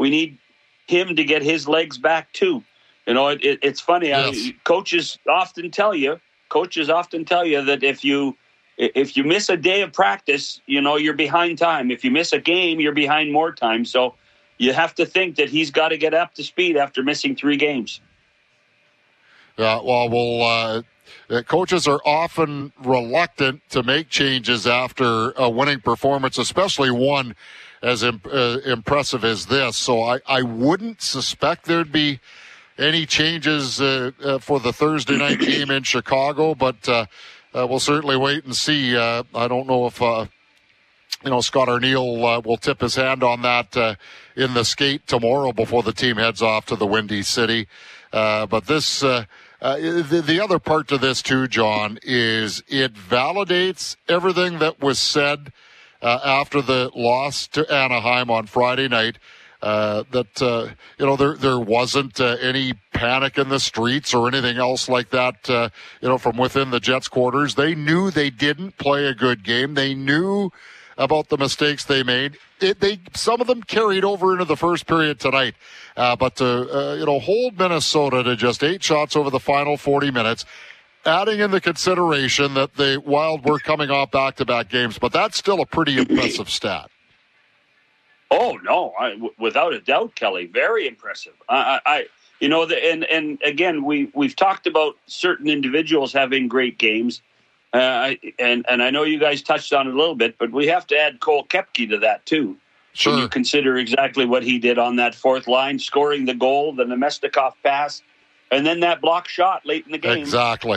we need him to get his legs back too. You know, it's funny. Yes. Coaches often tell you that if you miss a day of practice, you know, you're behind time. If you miss a game, you're behind more time. So you have to think that he's got to get up to speed after missing 3 games. Yeah, well, coaches are often reluctant to make changes after a winning performance, especially one as impressive as this. So I wouldn't suspect there'd be any changes for the Thursday night game in Chicago, but we'll certainly wait and see. I don't know if Scott Arniel will tip his hand on that in the skate tomorrow before the team heads off to the Windy City. But this, the other part to this too, John, is it validates everything that was said after the loss to Anaheim on Friday night. That there wasn't any panic in the streets or anything else like that. From within the Jets' quarters, they knew they didn't play a good game. They knew about the mistakes they made. Some of them carried over into the first period tonight. But to hold Minnesota to just 8 shots over the final 40 minutes, adding in the consideration that the Wild were coming off back-to-back games, but that's still a pretty impressive stat. Oh no! Without a doubt, Kelly, very impressive. And again, we've talked about certain individuals having great games, and I know you guys touched on it a little bit, but we have to add Cole Koepke to that too. Sure. When you consider exactly what he did on that fourth line, scoring the goal, the Nemestikov pass, and then that block shot late in the game. Exactly.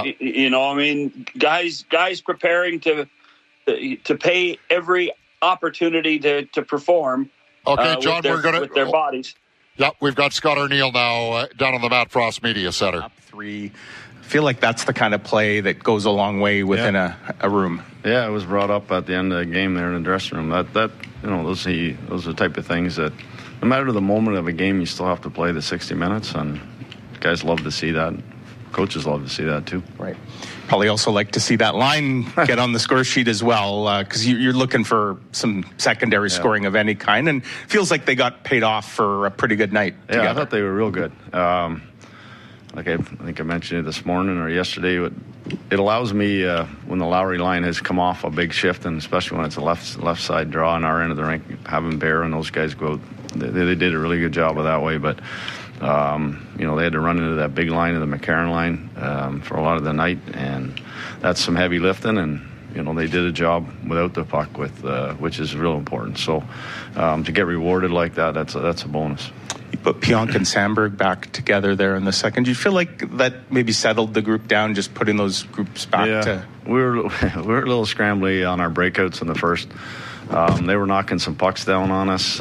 Guys preparing to pay every opportunity to perform. Okay, John, with their bodies. Yep, we've got Scott Arniel now down on the Matt Frost Media Center. Up 3. I feel like that's the kind of play that goes a long way within a room. Yeah, it was brought up at the end of the game there in the dressing room. Those are the type of things that no matter the moment of a game, you still have to play the 60 minutes, and guys love to see that. Coaches love to see that too. Right. Probably also like to see that line get on the score sheet as well, because you're looking for some secondary scoring of any kind, and feels like they got paid off for a pretty good night together. I thought they were real good. Like I think I mentioned it this morning or yesterday, it allows me when the Lowry line has come off a big shift, and especially when it's a left side draw on our end of the rink, having Bear and those guys go out, they did a really good job of that way, but they had to run into that big line of the McCarron line for a lot of the night, and that's some heavy lifting, and they did a job without the puck, which is real important. So to get rewarded like that, that's a bonus. You put Pionk and Sandberg back together there in the second. Do you feel like that maybe settled the group down, just putting those groups back to? We were a little scrambly on our breakouts in the first. They were knocking some pucks down on us.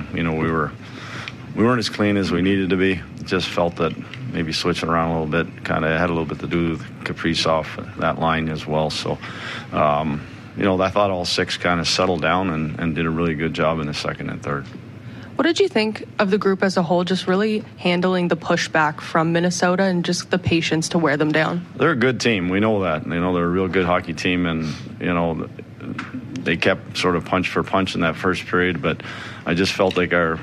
We weren't as clean as we needed to be. Just felt that maybe switching around a little bit kind of had a little bit to do with Kaprizov, that line as well. So, I thought all 6 kind of settled down and did a really good job in the second and third. What did you think of the group as a whole, just really handling the pushback from Minnesota and just the patience to wear them down? They're a good team. We know that. They're a real good hockey team, and, they kept sort of punch for punch in that first period, but I just felt like our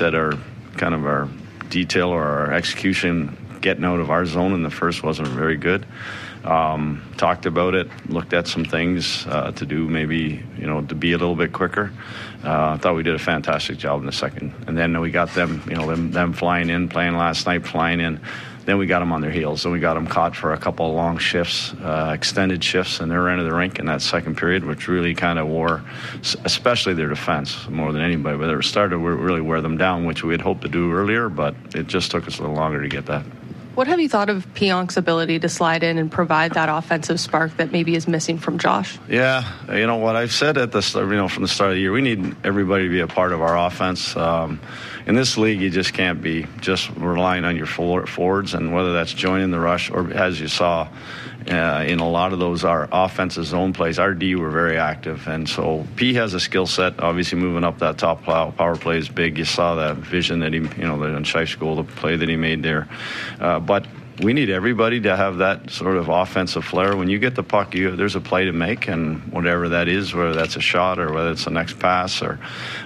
detail or our execution getting out of our zone in the first wasn't very good. Talked about it, looked at some things to do maybe, to be a little bit quicker. I thought we did a fantastic job in the second. And then we got them, them flying in, playing last night, flying in. Then we got them on their heels. And we got them caught for a couple of long shifts, extended shifts in their end of the rink in that second period, which really kind of wore, especially their defense more than anybody. But it started to really wear them down, which we had hoped to do earlier, but it just took us a little longer to get that. What have you thought of Pionk's ability to slide in and provide that offensive spark that maybe is missing from Josh? Yeah, what I've said at the start, from the start of the year, we need everybody to be a part of our offense. In this league, you just can't be just relying on your forwards, and whether that's joining the rush or, as you saw, in a lot of those our offensive zone plays, our D were very active, and so P has a skill set. Obviously, moving up that top power play is big. You saw that vision that he, the Scheif's goal, the play that he made there. But we need everybody to have that sort of offensive flair. When you get the puck, there's a play to make, and whatever that is, whether that's a shot or whether it's the next pass or,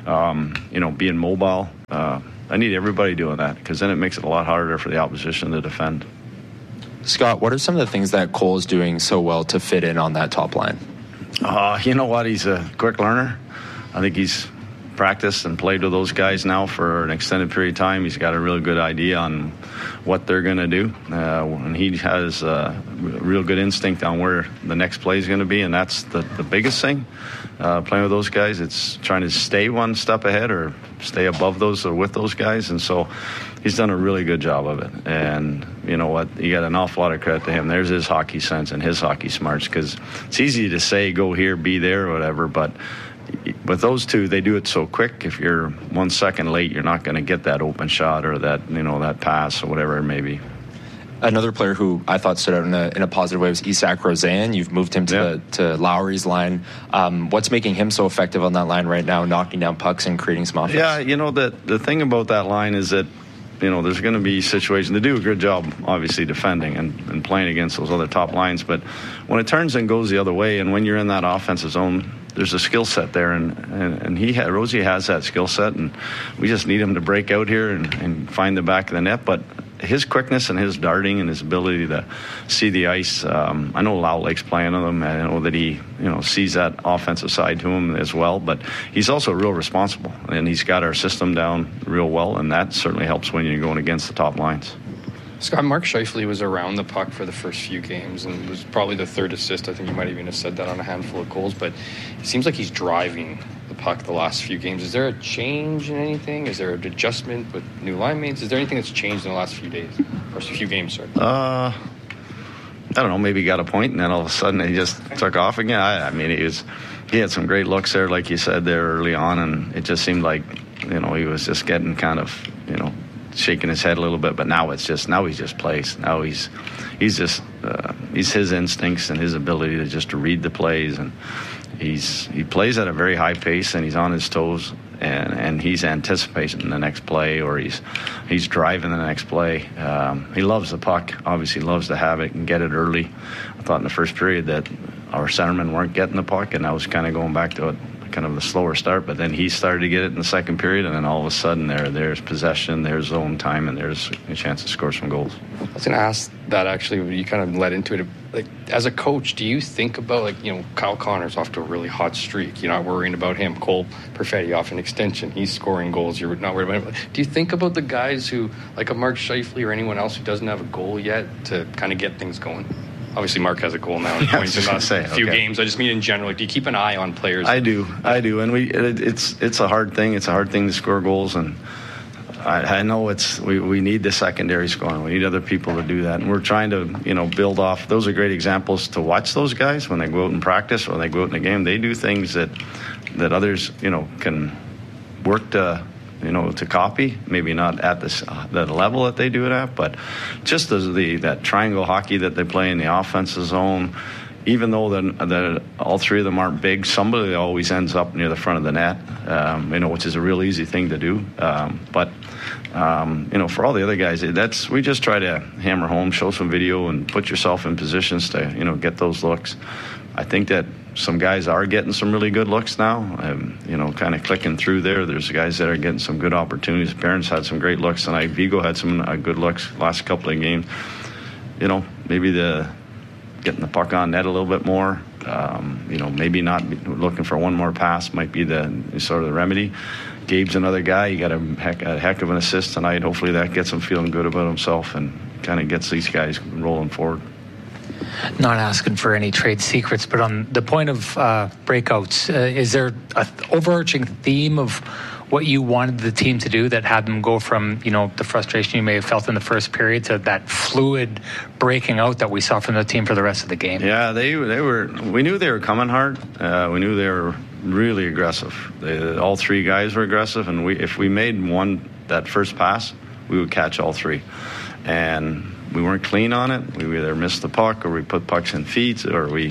being mobile. I need everybody doing that, because then it makes it a lot harder for the opposition to defend. Scott, what are some of the things that Cole is doing so well to fit in on that top line? You know what? He's a quick learner. I think he's practiced and played with those guys now for an extended period of time. He's got a really good idea on what they're going to do. And he has a real good instinct on where the next play is going to be, and that's the biggest thing. Playing with those guys, it's trying to stay one step ahead or stay above those or with those guys. And so he's done a really good job of it. And you know what? You got an awful lot of credit to him. There's his hockey sense and his hockey smarts, because it's easy to say go here, be there, or whatever, but with those two, they do it so quick. If you're 1 second late, you're not going to get that open shot or that that pass or whatever it may be. Another player who I thought stood out in a positive way was Isak Rosen. You've moved him to Lowry's line. What's making him so effective on that line right now, knocking down pucks and creating some offense? Yeah, the thing about that line is that there's going to be situations. They do a good job, obviously, defending and playing against those other top lines. But when it turns and goes the other way, and when you're in that offensive zone, there's a skill set there, and Rosie has that skill set, and we just need him to break out here and find the back of the net. But his quickness and his darting and his ability to see the ice, I know Loud Lake's playing on him. I know that he sees that offensive side to him as well, but he's also real responsible, and he's got our system down real well, and that certainly helps when you're going against the top lines. Scott, Mark Scheifele was around the puck for the first few games and was probably the third assist. I think you might even have said that on a handful of goals, but it seems like he's driving the puck the last few games. Is there a change in anything? Is there an adjustment with new line mates? Is there anything that's changed in the last few days? Or a few games, sorry. I don't know, maybe he got a point and then all of a sudden he just took off again. I mean, he had some great looks there, like you said there early on, and it just seemed like, he was just getting kind of, shaking his head a little bit, but now he just plays. Now he's his instincts and his ability to just read the plays, and he plays at a very high pace, and he's on his toes, and he's anticipating the next play, or he's driving the next play. He loves the puck, obviously loves to have it and get it early. I thought in the first period that our centermen weren't getting the puck, and I was kind of going back to it, kind of the slower start, but then he started to get it in the second period, and then all of a sudden there's possession, there's zone time, and there's a chance to score some goals. I was going to ask that, actually. You kind of led into it. Like, as a coach, do you think about, Kyle Connor's off to a really hot streak. You're not worrying about him. Cole Perfetti off an extension. He's scoring goals. You're not worried about him. Do you think about the guys who, like a Mark Scheifele or anyone else who doesn't have a goal yet, to kind of get things going? Obviously, Mark has a goal now. Points in the last few games. I just mean in general. Do you keep an eye on players? I do, and it's a hard thing. It's a hard thing to score goals, and I know we need the secondary scoring. We need other people to do that, and we're trying to build off. Those are great examples to watch those guys when they go out and practice or when they go out in the game. They do things that others can work to copy, maybe not at the level that they do it at, but just as that triangle hockey that they play in the offensive zone, even though all three of them aren't big, somebody always ends up near the front of the net, which is a real easy thing to do. But for all the other guys, we just try to hammer home, show some video, and put yourself in positions to, get those looks. I think that some guys are getting some really good looks now, kind of clicking through there. There's guys that are getting some good opportunities. Barron's had some great looks tonight. Vigo had some good looks last couple of games. Maybe getting the puck on net a little bit more. Maybe not looking for one more pass might be the sort of the remedy. Gabe's another guy. He got a heck of an assist tonight. Hopefully that gets him feeling good about himself and kind of gets these guys rolling forward. Not asking for any trade secrets, but on the point of breakouts, is there an overarching theme of what you wanted the team to do that had them go from, the frustration you may have felt in the first period to that fluid breaking out that we saw from the team for the rest of the game? Yeah, they were. We knew they were coming hard. We knew they were really aggressive. All three guys were aggressive, and if we made that first pass, we would catch all three. And we weren't clean on it. We either missed the puck, or we put pucks in feet, or we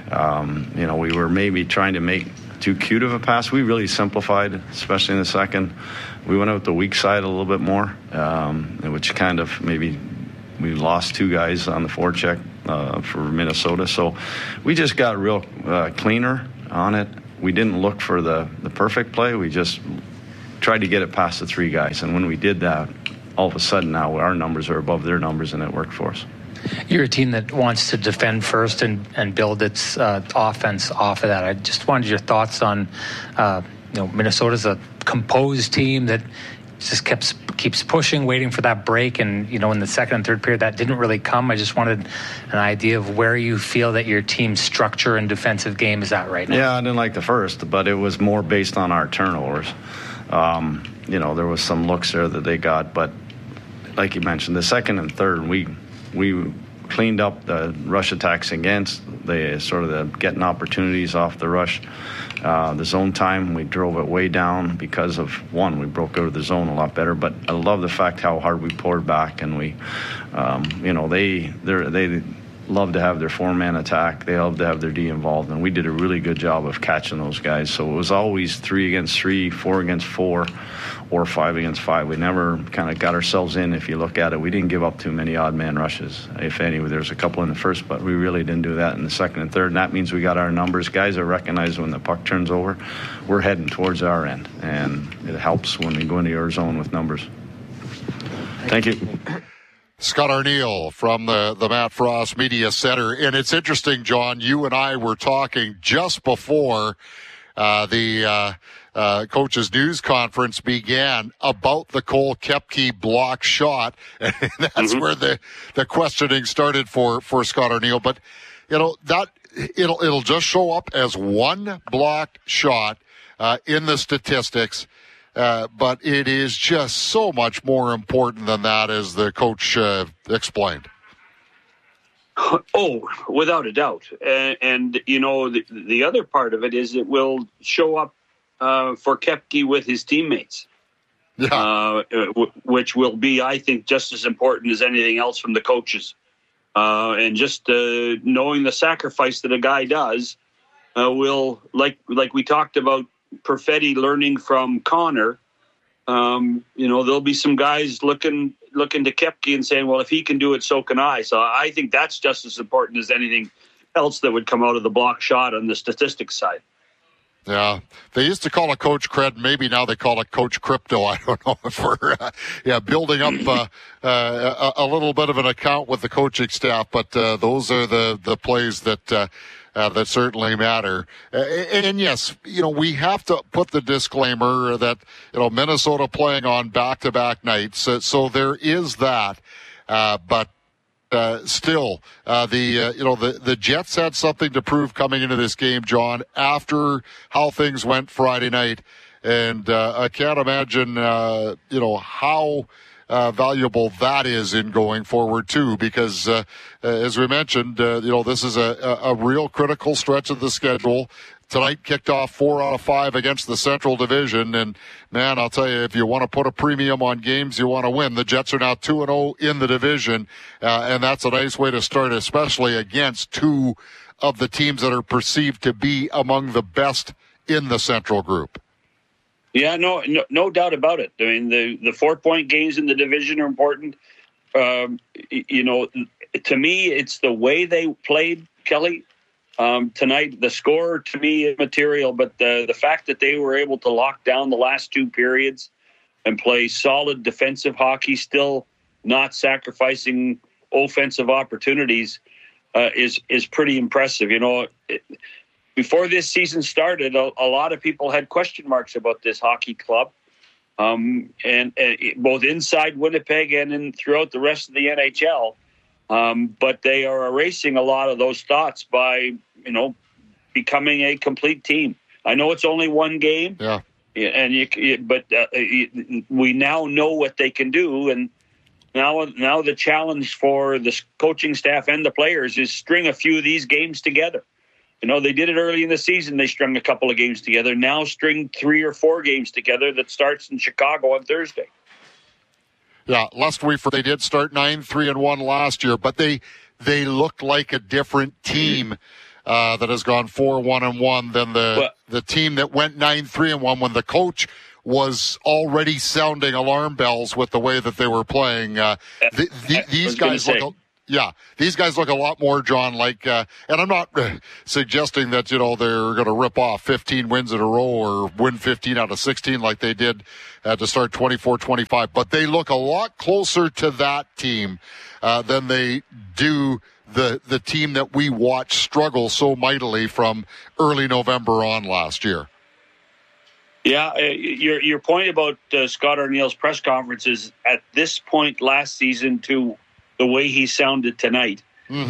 were maybe trying to make too cute of a pass. We really simplified, especially in the second. We went out the weak side a little bit more, which kind of maybe we lost 2 guys on the forecheck for Minnesota. So we just got real cleaner on it. We didn't look for the perfect play. We just tried to get it past the 3 guys. And when we did that, all of a sudden now our numbers are above their numbers, and it worked for us. You're a team that wants to defend first and build its offense off of that. I just wanted your thoughts on, Minnesota's a composed team that just keeps pushing, waiting for that break, and in the second and third period that didn't really come. I just wanted an idea of where you feel that your team's structure and defensive game is at right now. Yeah, I didn't like the first, but it was more based on our turnovers. There was some looks there that they got, but like you mentioned, the second and third, we cleaned up the rush attacks against the getting opportunities off the rush. The zone time, we drove it way down because of we broke out of the zone a lot better. But I love the fact how hard we poured back, and we, they love to have their 4-man attack. They love to have their D involved, and we did a really good job of catching those guys. So it was always 3 against 3, 4 against 4, or 5 against 5. We never kind of got ourselves in. If you look at it, we didn't give up too many odd man rushes. If any, there's a couple in the first, but we really didn't do that in the second and third. And that means we got our numbers. Guys are recognized when the puck turns over, we're heading towards our end, and it helps when we go into your zone with numbers. Thank you. Scott Arniel from the Matt Frost Media Center. And it's interesting, John, you and I were talking just before the coach's news conference began about the Cole Koepke block shot. And that's where the questioning started for Scott Arniel. But, that it'll just show up as one blocked shot in the statistics. But it is just so much more important than that, as the coach explained. Oh, without a doubt. And the other part of it is it will show up for Koepke with his teammates, which will be, I think, just as important as anything else from the coaches. And just knowing the sacrifice that a guy does will, like we talked about, Perfetti learning from Connor, there'll be some guys looking to Koepke and saying, well, if he can do it, so can I. So I think that's just as important as anything else that would come out of the block shot on the statistics side. Yeah, they used to call it Coach Cred. Maybe now they call it Coach Crypto. I don't know if we're building up a little bit of an account with the coaching staff, but those are the plays that certainly matter. And yes, we have to put the disclaimer that, Minnesota playing on back-to-back nights. So there is that. But still, the Jets had something to prove coming into this game, John, after how things went Friday night. And I can't imagine, how valuable that is in going forward too, because as we mentioned, this is a real critical stretch of the schedule. Tonight kicked off 4 out of 5 against the Central Division, and man, I'll tell you, if you want to put a premium on games you want to win, the Jets are now 2-0 in the division, and that's a nice way to start, especially against 2 of the teams that are perceived to be among the best in the Central group. Yeah, no doubt about it. I mean, the 4-point games in the division are important. To me, it's the way they played, Kelly. Tonight, the score to me is material, but the fact that they were able to lock down the last 2 periods and play solid defensive hockey, still not sacrificing offensive opportunities, is pretty impressive. Before this season started, a lot of people had question marks about this hockey club, and both inside Winnipeg and throughout the rest of the NHL. But they are erasing a lot of those thoughts by, becoming a complete team. I know it's only one game, but we now know what they can do, and now the challenge for the coaching staff and the players is string a few of these games together. They did it early in the season. They strung a couple of games together. Now string 3 or 4 games together that starts in Chicago on Thursday. Yeah, last week they did start 9-3-1 last year, but they look like a different team that has gone 4-1-1 than the team that went 9-3-1 when the coach was already sounding alarm bells with the way that they were playing. These guys look. Yeah, these guys look a lot more, John, like, and I'm not suggesting that, they're going to rip off 15 wins in a row or win 15 out of 16 like they did to start 24-25, but they look a lot closer to that team than they do the team that we watched struggle so mightily from early November on last year. Yeah, your point about Scott Arniel's press conferences at this point last season to the way he sounded tonight,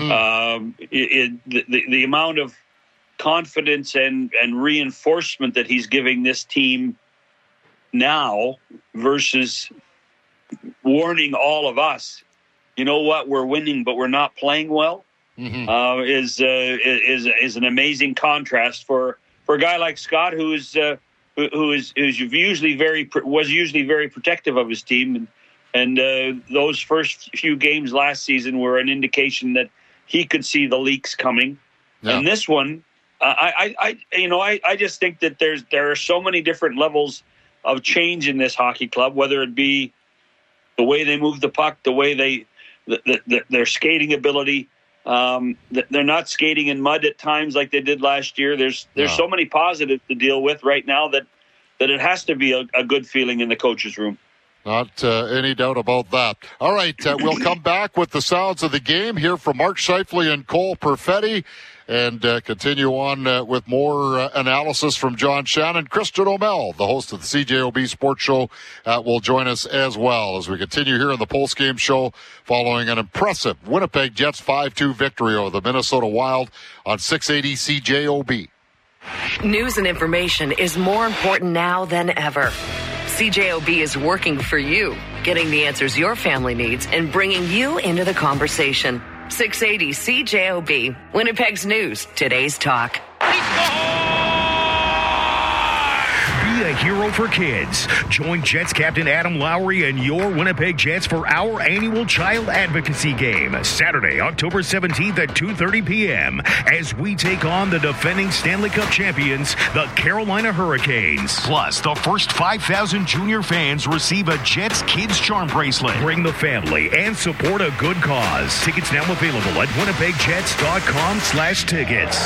the amount of confidence and reinforcement that he's giving this team now versus warning all of us, you know what, we're winning, but we're not playing well, is an amazing contrast for a guy like Scott, who is usually very protective of his team. And those first few games last season were an indication that he could see the leaks coming. Yeah. And this one, I just think that there are so many different levels of change in this hockey club, whether it be the way they move the puck, the way their skating ability. They're not skating in mud at times like they did last year. There's so many positives to deal with right now that it has to be a good feeling in the coach's room. Not any doubt about that. All right, we'll come back with the sounds of the game, hear from Mark Scheifele and Cole Perfetti, and continue on with more analysis from John Shannon. Christian O'Mell, the host of the CJOB Sports Show, will join us as well as we continue here on the post-game show following an impressive Winnipeg Jets 5-2 victory over the Minnesota Wild on 680 CJOB. News and information is more important now than ever. CJOB is working for you, getting the answers your family needs and bringing you into the conversation. 680 CJOB, Winnipeg's news, today's talk. Be a hero for kids. Join Jets captain Adam Lowry and your Winnipeg Jets for our annual child advocacy game, Saturday, October 17th at 2:30 p.m. as we take on the defending Stanley Cup champions, the Carolina Hurricanes. Plus, the first 5,000 junior fans receive a Jets Kids Charm bracelet. Bring the family and support a good cause. Tickets now available at winnipegjets.com/tickets.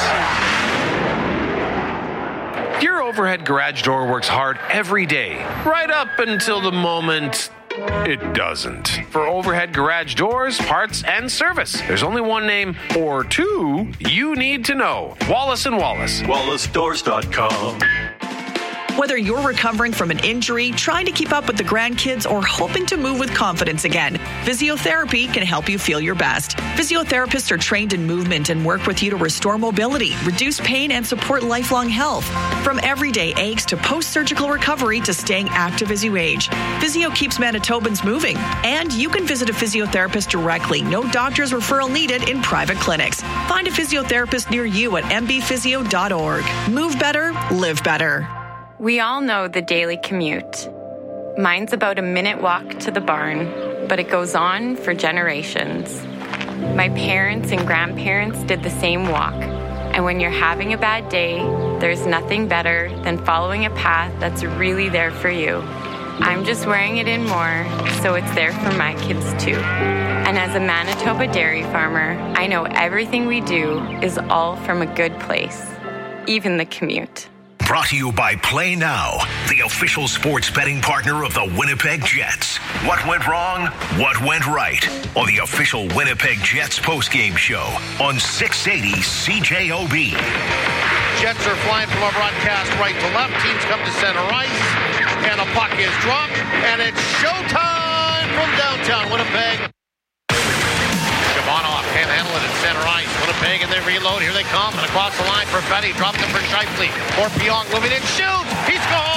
Your overhead garage door works hard every day, right up until the moment it doesn't. For overhead garage doors, parts, and service, there's only one name or two you need to know. Wallace & Wallace. WallaceDoors.com. Whether you're recovering from an injury, trying to keep up with the grandkids, or hoping to move with confidence again, physiotherapy can help you feel your best. Physiotherapists are trained in movement and work with you to restore mobility, reduce pain, and support lifelong health. From everyday aches to post-surgical recovery to staying active as you age, Physio keeps Manitobans moving. And you can visit a physiotherapist directly. No doctor's referral needed in private clinics. Find a physiotherapist near you at mbphysio.org. Move better, live better. We all know the daily commute. Mine's about a minute walk to the barn, but it goes on for generations. My parents and grandparents did the same walk. And when you're having a bad day, there's nothing better than following a path that's really there for you. I'm just wearing it in more, so it's there for my kids too. And as a Manitoba dairy farmer, I know everything we do is all from a good place, even the commute. Brought to you by Play Now, the official sports betting partner of the Winnipeg Jets. What went wrong? What went right? On the official Winnipeg Jets postgame show on 680 CJOB. Jets are flying from a broadcast right to left. Teams come to center ice, and a puck is dropped, and it's showtime from downtown Winnipeg. Shabanov can't handle it at center ice. Winnipeg and they reload. Here they come. And across the line for Petty. Drops it for Scheifele. Orpillon moving in. Shoots. He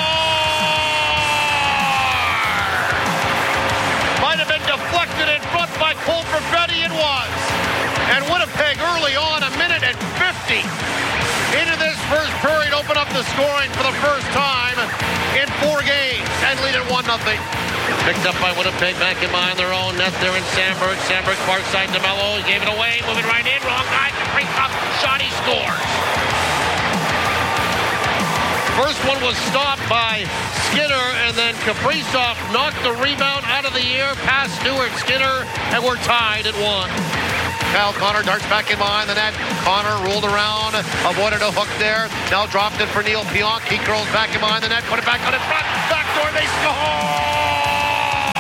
scores! Might have been deflected in front by Cole Perfetti. It was. And Winnipeg early on, a minute and 50 into this first period, open up the scoring for the first time in 4 games and lead it 1-0. Picked up by Winnipeg, back in behind their own net there in Sandberg. Sandberg far side to Mello. He gave it away, moving right in. Wrong guy. Kaprizov shot, he scores. First one was stopped by Skinner, and then Kaprizov knocked the rebound out of the air past Stuart Skinner, and we're tied at 1. Kyle Connor darts back in behind the net. Connor rolled around, avoided a hook there. Now dropped it for Neil Pionk. He curls back in behind the net, put it back on in front. Backdoor, they score!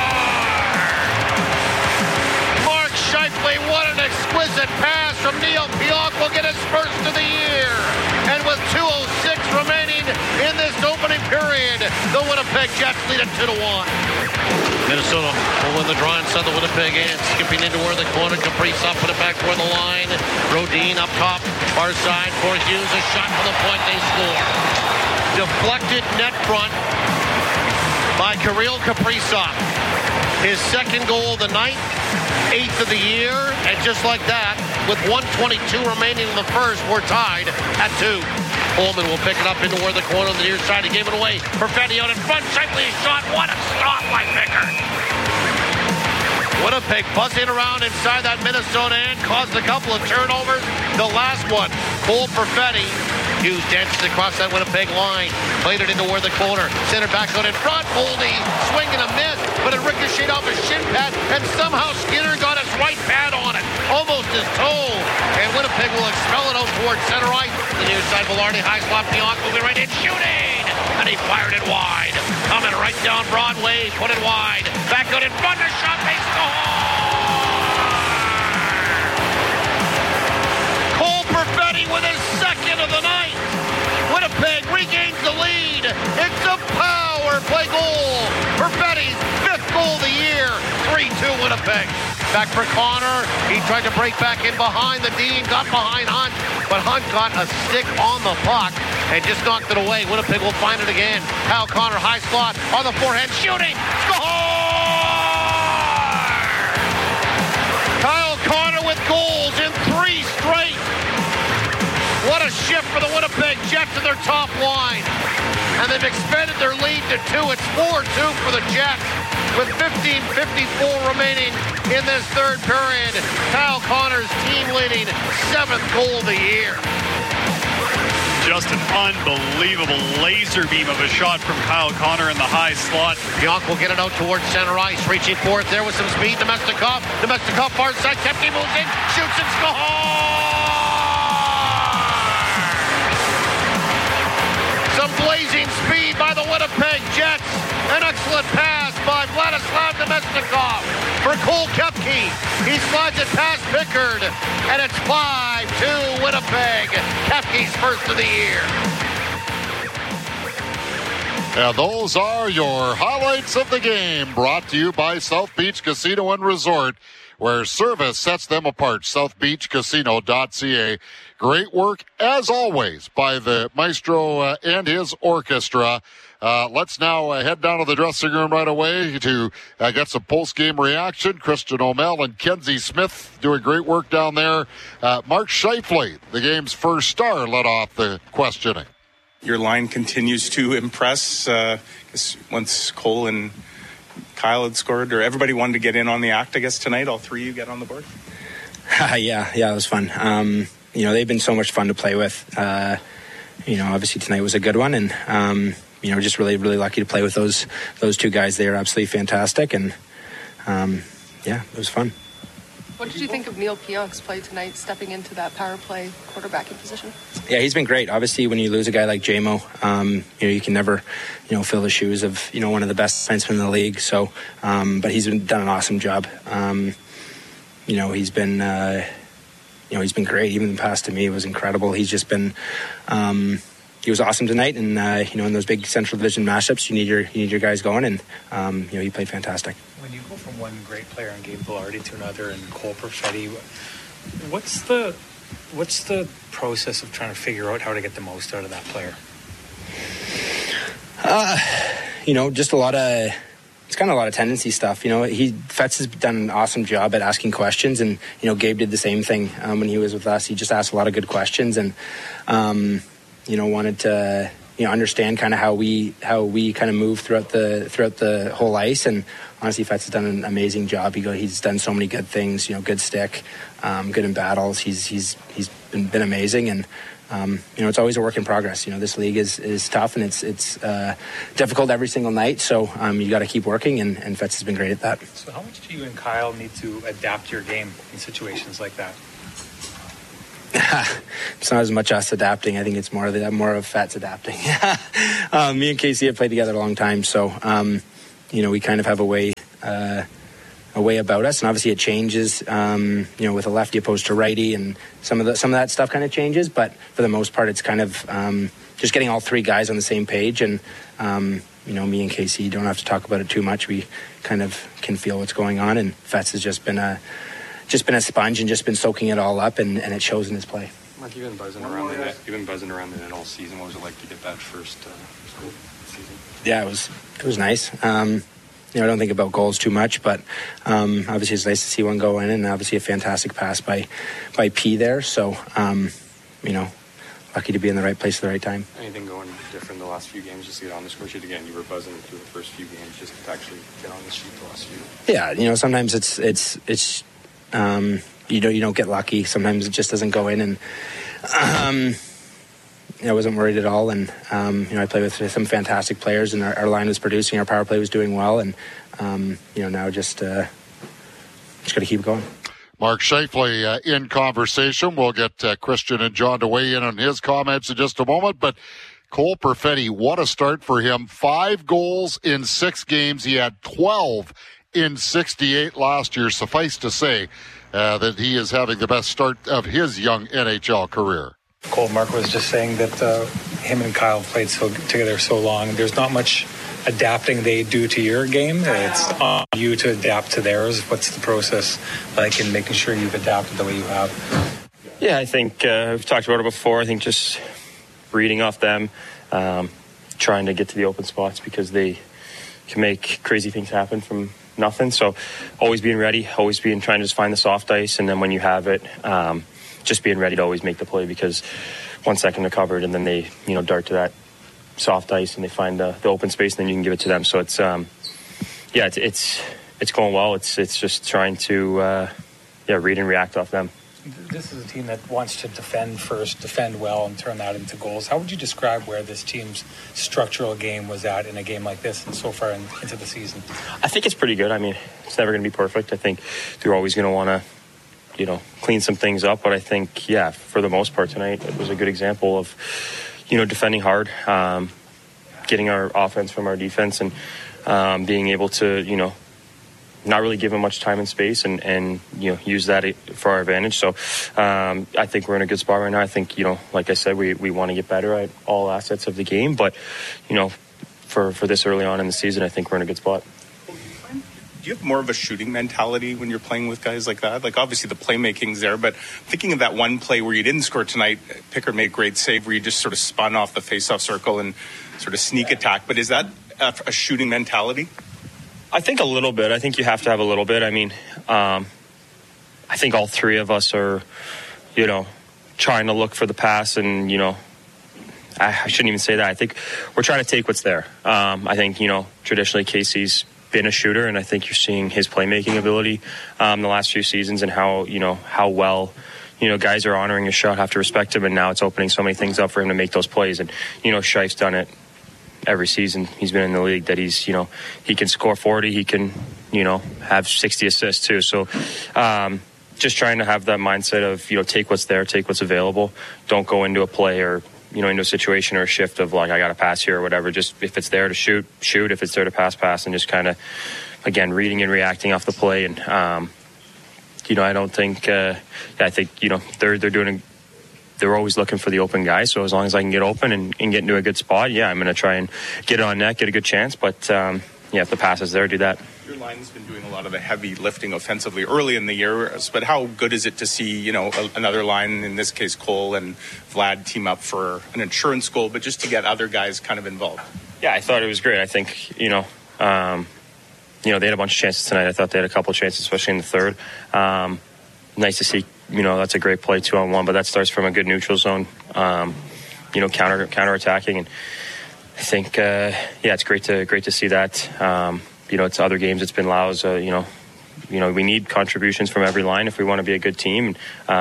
Mark Scheifele, what an exquisite pass from Neil Pionk. Will get his first of the year. And with 2:06 remaining in this opening period, the Winnipeg Jets lead it 2-1. Minnesota will win the draw inside the Winnipeg end. Skipping into where the corner. Kaprizov put it back toward the line. Rodin up top. Far side for Hughes. A shot from the point. They score. Deflected net front by Kirill Kaprizov. His second goal of the night. 8th of the year. And just like that, with 1:22 remaining in the first, we're tied at 2. Pullman will pick it up into where the corner on the near side. He gave it away. Perfetti out in front. Scheifele's shot. What a stop by Pickard. Winnipeg buzzing around inside that Minnesota end. Caused a couple of turnovers. The last one, Cole Perfetti. Hughes dances across that Winnipeg line. Played it into where the corner. Center back out in front. Boldy swing and a miss, but it ricocheted off his shin pad, and somehow Skinner got his right pad on it. Almost his toe. And Winnipeg will expel it out towards center ice. The near side, Velarde, high slot, Pionk moving right in, shooting! And he fired it wide. Coming right down Broadway, put it wide. Back out in front, a shot, they score! Cole Perfetti with his second of the night. Winnipeg regains the lead. It's a power play goal. Perfetti's 5th goal of the year. 3-2 Winnipeg. Back for Connor. He tried to break back in behind the D and got behind Hunt, but Hunt got a stick on the puck and just knocked it away. Winnipeg will find it again. Kyle Connor, high slot on the forehand, shooting. Score! Kyle Connor with goals in 3 straight. What a shift for the Winnipeg Jets in their top line. And they've expanded their lead to 2. It's 4-2 for the Jets with 15:54 remaining in this third period. Kyle Connor's team-leading 7th goal of the year. Just an unbelievable laser beam of a shot from Kyle Connor in the high slot. Pionk will get it out towards center ice. Reaching for it there with some speed. Nemestikov far side. Kepke moves in, shoots and scores! Some blazing speed by the Winnipeg Jets. An excellent pass by Vladislav Nemestikov for Cole Kepke. He slides it past Pickard, and it's 5-2 Winnipeg. Kepke's first of the year. And those are your highlights of the game, brought to you by South Beach Casino and Resort, where service sets them apart. SouthBeachCasino.ca. Great work, as always, by the maestro and his orchestra. Let's now head down to the dressing room right away to get some post-game reaction. Christian O'Mell and Kenzie Smith doing great work down there. Mark Scheifele, the game's first star, led off the questioning. Your line continues to impress. Once Cole and Kyle had scored, or everybody wanted to get in on the act, I guess, tonight. All 3 of you get on the board? Yeah, it was fun. They've been so much fun to play with. Obviously tonight was a good one, and just really, really lucky to play with those 2 guys. They are absolutely fantastic, and it was fun. What did you think of Neil Pionk's play tonight, stepping into that power play quarterbacking position? Yeah, he's been great. Obviously, when you lose a guy like J-Mo, you can never, fill the shoes of, one of the best defensemen in the league. So, but he's done an awesome job. He's been, he's been great. Even the pass to me was incredible. He's just been, he was awesome tonight. And, in those big Central Division matchups, you need your guys going. And, he played fantastic. When you go from one great player in Gabe Velarde to another and Cole Perfetti, what's the process of trying to figure out how to get the most out of that player? Just it's kind of a lot of tendency stuff. Fetz has done an awesome job at asking questions, and Gabe did the same thing when he was with us. He just asked a lot of good questions, and wanted to understand kind of how we kind of move throughout the whole ice. And honestly, Fetz has done an amazing job. He's done so many good things. Good stick, good in battles. He's been amazing. And it's always a work in progress. This league is tough, and it's difficult every single night. So you got to keep working, and Fetz has been great at that. So how much do you and Kyle need to adapt your game in situations like that? It's not as much us adapting. I think it's more of Fetz adapting. Me and Casey have played together a long time, so we kind of have a way about us, and obviously it changes. With a lefty opposed to righty, and some of that stuff kind of changes. But for the most part, it's kind of just getting all three guys on the same page. And me and Casey don't have to talk about it too much. We kind of can feel what's going on, and Fetz has just been a sponge and just been soaking it all up, and it shows in his play. Mark, you've been buzzing around the net. You've been buzzing around the net all season. What was it like to get that first goal season? Yeah, it was nice. I don't think about goals too much, but obviously it's nice to see one go in, and obviously a fantastic pass by P there. So, lucky to be in the right place at the right time. Anything going different the last few games just to get on the score sheet again? You were buzzing through the first few games just to actually get on the sheet the last few. Yeah, sometimes it's you don't get lucky. Sometimes it just doesn't go in, and I wasn't worried at all. And I played with some fantastic players, and our line was producing, our power play was doing well, and now just got to keep going. Mark Scheifele in conversation. We'll get Christian and John to weigh in on his comments in just a moment. But Cole Perfetti, what a start for him. 5 goals in 6 games. He had 12 in 68 last year. Suffice to say that he is having the best start of his young NHL career. Cole, Mark was just saying that him and Kyle played together so long. There's not much adapting they do to your game. It's on you to adapt to theirs. What's the process like in making sure you've adapted the way you have? Yeah, I think we've talked about it before. I think just reading off them, trying to get to the open spots because they can make crazy things happen from nothing. So always being ready, trying to just find the soft ice, and then when you have it, just being ready to always make the play, because 1 second they're covered and then they dart to that soft ice and they find the open space, and then you can give it to them. So it's it's going well. It's just trying to read and react off them. This is a team that wants to defend first, defend well, and turn that into goals. How would you describe where this team's structural game was at in a game like this and so far into the season? I think it's pretty good. I mean, it's never going to be perfect. I think they're always going to want to, clean some things up. But I think, for the most part tonight, it was a good example of, defending hard, getting our offense from our defense, and being able to, not really give them much time and space, and use that for our advantage. So I think we're in a good spot right now. I think, like I said, we want to get better at all assets of the game. But, for this early on in the season, I think we're in a good spot. Do you have more of a shooting mentality when you're playing with guys like that? Like, obviously the playmaking's there, but thinking of that one play where you didn't score tonight, Pickard made a great save where you just sort of spun off the face-off circle and sort of sneak attack. But is that a shooting mentality? I think a little bit. I think you have to have a little bit. I mean, I think all three of us are, trying to look for the pass, and, I shouldn't even say that. I think we're trying to take what's there. I think, traditionally Casey's been a shooter, and I think you're seeing his playmaking ability the last few seasons, and how well, guys are honoring his shot, have to respect him, and now it's opening so many things up for him to make those plays. And, Scheif's done it every season he's been in the league, that he's, he can score 40, he can, have 60 assists too. So just trying to have that mindset of, take what's there, take what's available. Don't go into a play or, into a situation or a shift of like, I got to pass here or whatever. Just if it's there to shoot. If it's there to pass, and just kind of, again, reading and reacting off the play. And, I don't think, I think, they're doing they're always looking for the open guy. So as long as I can get open and get into a good spot, I'm going to try and get on net, get a good chance. But, if the pass is there, do that. Your line's been doing a lot of the heavy lifting offensively early in the year, but how good is it to see, another line, in this case Cole and Vlad, team up for an insurance goal, but just to get other guys kind of involved? Yeah, I thought it was great. I think, they had a bunch of chances tonight. I thought they had a couple of chances, especially in the third. Nice to see, that's a great play 2-on-1, but that starts from a good neutral zone. counterattacking. And I think, it's great to see that. It's other games. It's been Lao's. We need contributions from every line if we want to be a good team.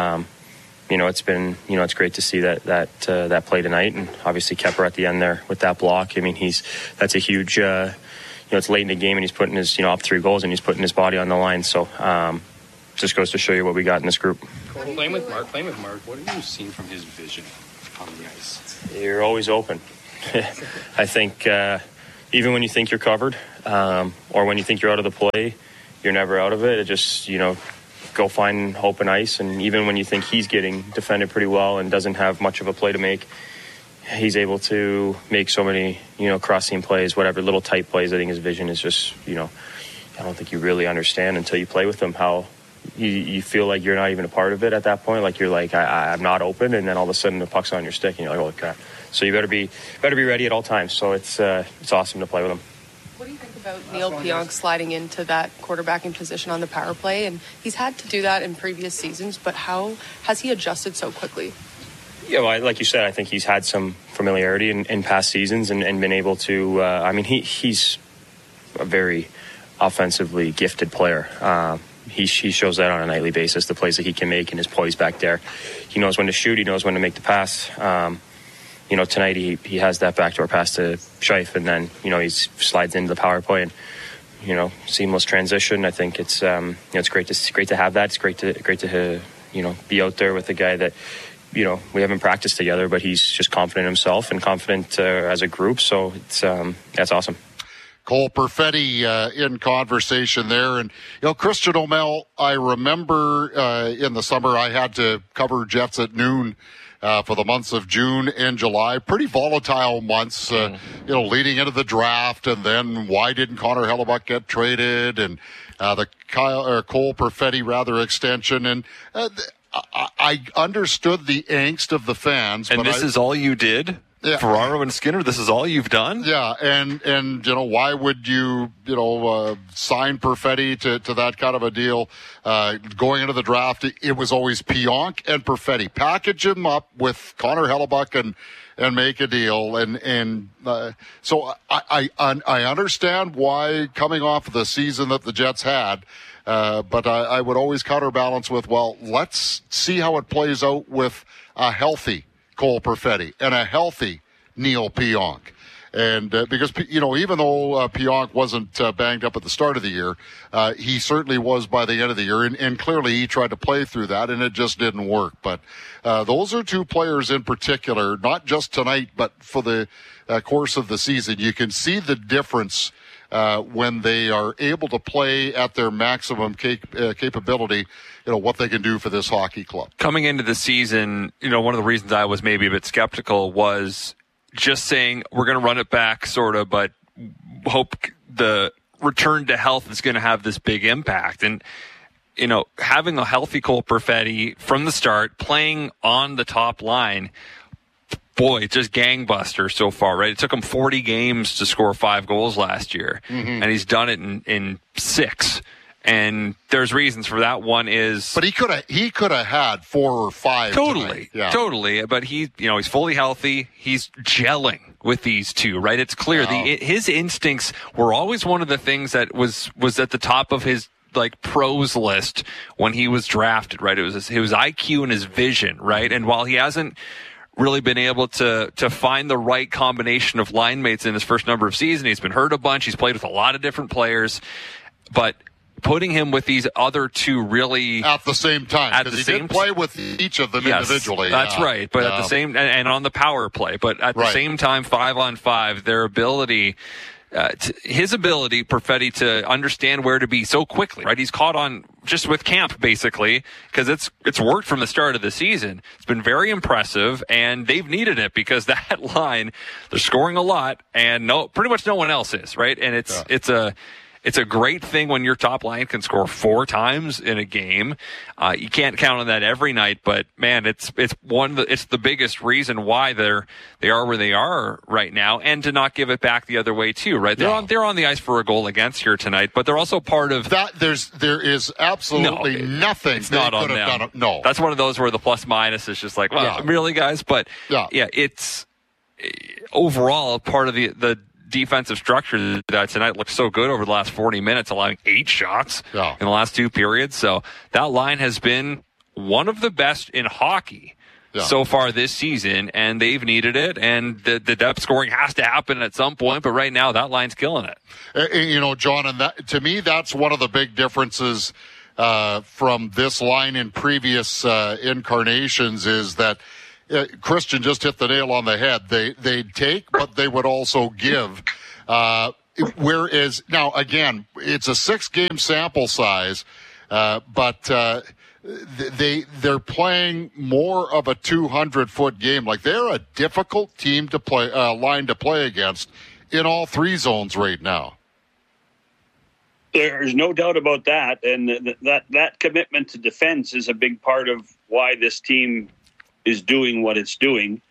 It's great to see that play tonight, and obviously Kepper at the end there with that block. I mean, that's a huge. It's late in the game, and he's putting his up 3 goals, and he's putting his body on the line. So, just goes to show you what we got in this group. Playing with Mark, what have you seen from his vision on the ice? You're always open. I think even when you think you're covered, or when you think you're out of the play, you're never out of it. It just, go find open ice. And even when you think he's getting defended pretty well and doesn't have much of a play to make, he's able to make so many, cross-seam plays, whatever, little tight plays. I think his vision is just, I don't think you really understand until you play with him how you feel like you're not even a part of it at that point. Like you're like, I'm not open, and then all of a sudden the puck's on your stick, and you're like, holy crap. So you better be ready at all times. So it's awesome to play with him. What do you think about Neil Pionk sliding into that quarterbacking position on the power play? And he's had to do that in previous seasons, but how has he adjusted so quickly? Yeah, well, like you said, I think he's had some familiarity in past seasons and been able to. He's a very offensively gifted player. He shows that on a nightly basis, the plays that he can make and his poise back there. He knows when to shoot. He knows when to make the pass. Tonight he has that backdoor pass to Scheif, and then, he slides into the power play and, seamless transition. I think it's great to have that. It's great to be out there with a guy that, we haven't practiced together, but he's just confident in himself and confident as a group. So that's awesome. Cole Perfetti in conversation there. And, Christian O'Mell, I remember in the summer I had to cover Jets at noon for the months of June and July. Pretty volatile months, leading into the draft. And then why didn't Connor Hellebuyck get traded? And the Cole Perfetti extension. And I understood the angst of the fans. And this is all you did? Yeah. Ferraro and Skinner, this is all you've done? Yeah, and why would you, sign Perfetti to that kind of a deal? Going into the draft, it was always Pionk and Perfetti. Package him up with Connor Hellebuyck and make a deal. So I understand why, coming off of the season that the Jets had, but I would always counterbalance with, let's see how it plays out with a healthy Cole Perfetti and a healthy Neil Pionk. And because, even though Pionk wasn't banged up at the start of the year, he certainly was by the end of the year. And clearly he tried to play through that, and it just didn't work. But those are two players in particular, not just tonight, but for the course of the season. You can see the difference when they are able to play at their maximum capability, what they can do for this hockey club. Coming into the season, one of the reasons I was maybe a bit skeptical was just saying we're going to run it back, sort of, but hope the return to health is going to have this big impact. And, having a healthy Cole Perfetti from the start, playing on the top line, boy, just gangbuster so far, right? It took him 40 games to score 5 goals last year, and he's done it in 6. And there's reasons for that. One is, but he could have had 4 or 5. Totally. But he's fully healthy. He's gelling with these two, right? It's clear his instincts were always one of the things that was at the top of his pros list when he was drafted, right? It was his IQ and his vision, right? And while he hasn't really been able to find the right combination of line mates in his first number of seasons, he's been hurt a bunch. He's played with a lot of different players, but putting him with these other two really at the same time, because he did play with each of them individually. That's right. But at the same, and on the power play, but at the same time, 5-on-5, their ability, his ability, Perfetti, to understand where to be so quickly, right? He's caught on just with camp, basically, because it's worked from the start of the season. It's been very impressive, and they've needed it because that line, they're scoring a lot, and pretty much no one else is, right? And It's a great thing when your top line can score 4 times in a game. You can't count on that every night, but man, it's the biggest reason why they are where they are right now, and to not give it back the other way too, right? They're on the ice for a goal against here tonight, but they're also part of that. There is absolutely nothing. It's not on them. No, that's one of those where the plus minus is just like, well, really, guys? But it's overall part of the defensive structure that tonight looked so good over the last 40 minutes, allowing 8 shots in the last 2 periods. So that line has been one of the best in hockey so far this season, and they've needed it, and the depth scoring has to happen at some point, but right now that line's killing it. John, and that, to me, that's one of the big differences from this line in previous incarnations is that Christian just hit the nail on the head. They'd take, but they would also give. Whereas now, again, it's a 6-game sample size, but they're playing more of a 200-foot game. Like, they're a difficult team to play, line to play against in all 3 zones right now. There's no doubt about that, and that commitment to defense is a big part of why this team is doing what it's doing.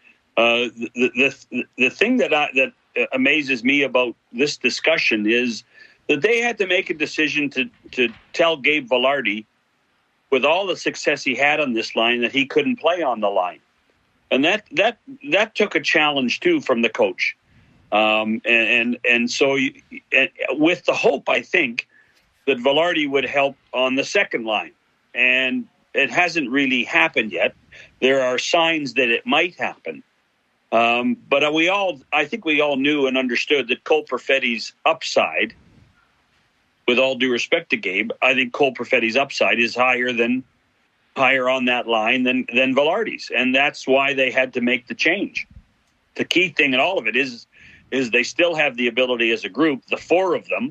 The thing that amazes me about this discussion is that they had to make a decision to tell Gabe Vilardi, with all the success he had on this line, that he couldn't play on the line, and that took a challenge too from the coach. And so with the hope, I think, that Vilardi would help on the second line, and it hasn't really happened yet. There are signs that it might happen. But I think we all knew and understood that Cole Perfetti's upside, with all due respect to Gabe, I think Cole Perfetti's upside is higher on that line than Vilardi's. And that's why they had to make the change. The key thing in all of it is they still have the ability as a group, the 4 of them,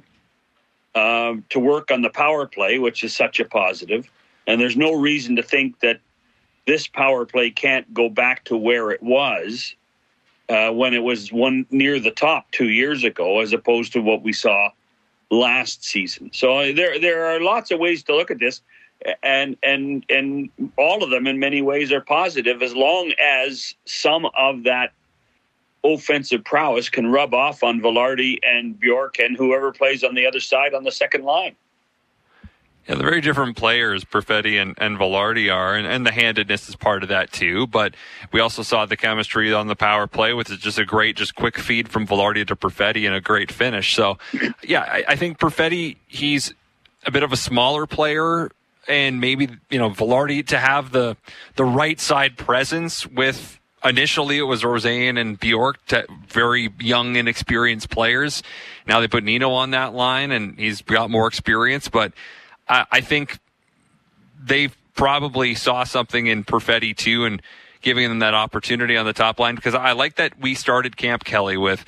to work on the power play, which is such a positive. And there's no reason to think that this power play can't go back to where it was when it was one near the top 2 years ago, as opposed to what we saw last season. So there are lots of ways to look at this, and all of them in many ways are positive, as long as some of that offensive prowess can rub off on Vilardi and Bjork and whoever plays on the other side on the second line. Yeah, they're very different players, Perfetti and Vilardi are, and the handedness is part of that too. But we also saw the chemistry on the power play, which is just a great, quick feed from Vilardi to Perfetti and a great finish. So, yeah, I think Perfetti, he's a bit of a smaller player, and maybe, Vilardi to have the right side presence with, initially it was Rosen and Bjork, very young and experienced players. Now they put Nino on that line, and he's got more experience, but I think they probably saw something in Perfetti too, and giving them that opportunity on the top line, because I like that we started Camp Kelly with,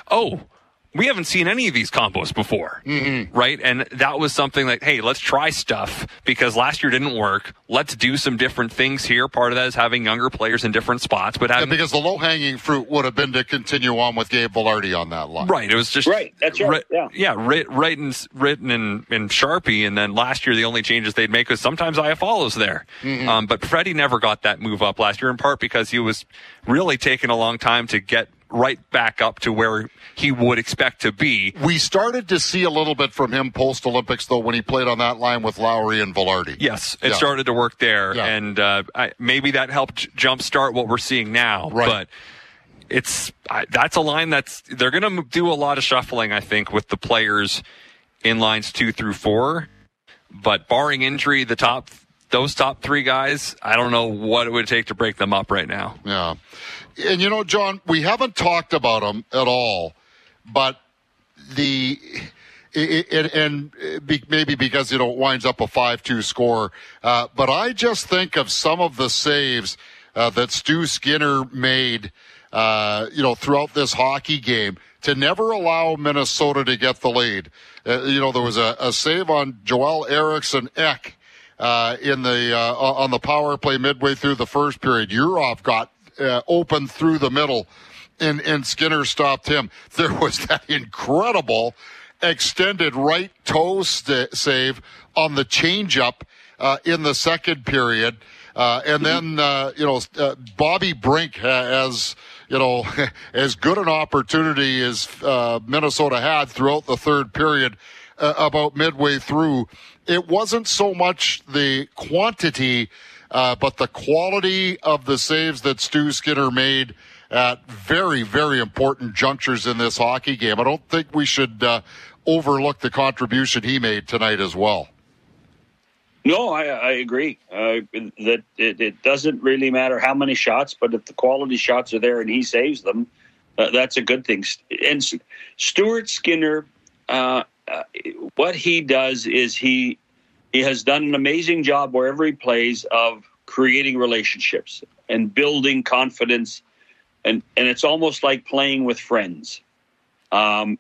we haven't seen any of these combos before, right? And that was something like, hey, let's try stuff, because last year didn't work. Let's do some different things here. Part of that is having younger players in different spots. But because the low-hanging fruit would have been to continue on with Gabe Vilardi on that line. Right. It was just... Right. That's right. Written in Sharpie, and then last year the only changes they'd make was sometimes Iafalo's there. But Freddie never got that move up last year, in part because he was really taking a long time to get right back up to where he would expect to be. We started to see a little bit from him post-Olympics, though, when he played on that line with Lowry and Vilardi. Yes, it started to work there, and maybe that helped jumpstart what we're seeing now. Right. But that's a line they're going to do a lot of shuffling, I think, with the players in lines 2 through 4. But barring injury, those top 3 guys, I don't know what it would take to break them up right now. Yeah. And, John, we haven't talked about them at all, but maybe because, it winds up a 5-2 score. But I just think of some of the saves that Stu Skinner made, throughout this hockey game to never allow Minnesota to get the lead. There was a save on Joel Eriksson-Ek on the power play midway through the first period. Urov got open through the middle, and Skinner stopped him. There was that incredible extended right toe save on the changeup in the second period. And then, Bobby Brink has, as good an opportunity as Minnesota had throughout the third period, about midway through. It wasn't so much the quantity, but the quality of the saves that Stu Skinner made at very, very important junctures in this hockey game. I don't think we should overlook the contribution he made tonight as well. No, I agree that it doesn't really matter how many shots, but if the quality shots are there and he saves them, that's a good thing. And Stuart Skinner, what he does is he has done an amazing job wherever he plays of creating relationships and building confidence, and it's almost like playing with friends. And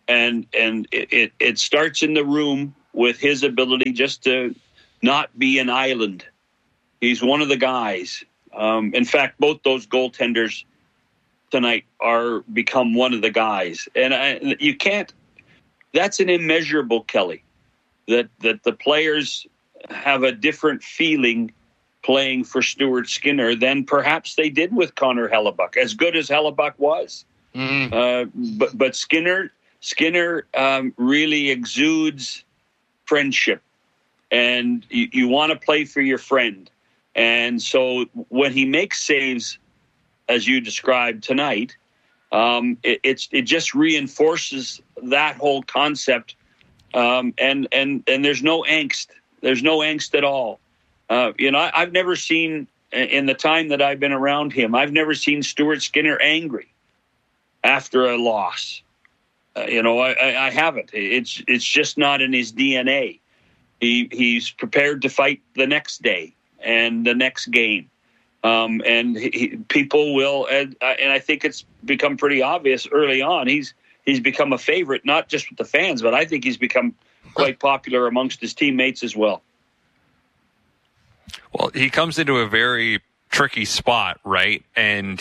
it starts in the room with his ability just to not be an island. He's one of the guys. In fact, both those goaltenders tonight are become one of the guys. And you can't, that's an immeasurable, Kelly, that the players have a different feeling playing for Stuart Skinner than perhaps they did with Connor Hellebuyck, as good as Hellebuyck was. But Skinner really exudes friendship. And you want to play for your friend. And so when he makes saves, as you described tonight, it just reinforces that whole concept. And there's no angst. There's no angst at all. I've never seen, in the time that I've been around him, I've never seen Stuart Skinner angry after a loss. I haven't. It's just not in his DNA. He's prepared to fight the next day and the next game. People will, and I think it's become pretty obvious early on, he's become a favorite, not just with the fans, but I think he's become quite popular amongst his teammates as well. Well, he comes into a very tricky spot, right? And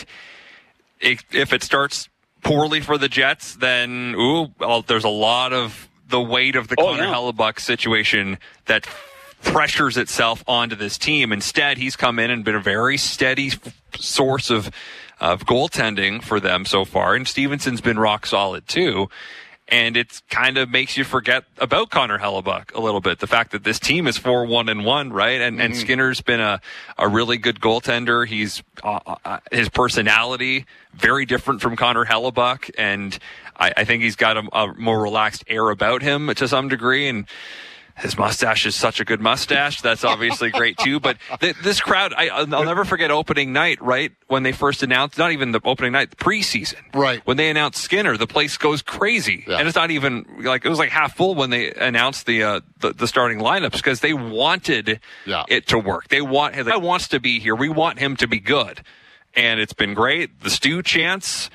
if it starts poorly for the Jets, then there's a lot of the weight of the Connor Hellebuyck situation that pressures itself onto this team. Instead, he's come in and been a very steady source of goaltending for them so far. And Stevenson's been rock solid too. And it kind of makes you forget about Connor Hellebuyck a little bit. The fact that this team is 4-1-1, right? And Skinner's been a really good goaltender. He's his personality very different from Connor Hellebuyck, and I think he's got a more relaxed air about him to some degree. And his mustache is such a good mustache. That's obviously great too. But this crowd, I'll never forget opening night, right? When they first announced, not even the opening night, the preseason. Right. When they announced Skinner, the place goes crazy. Yeah. And it's not even it was like half full when they announced the starting lineups, because they wanted it to work. He wants to be here. We want him to be good. And it's been great. The Stu chance,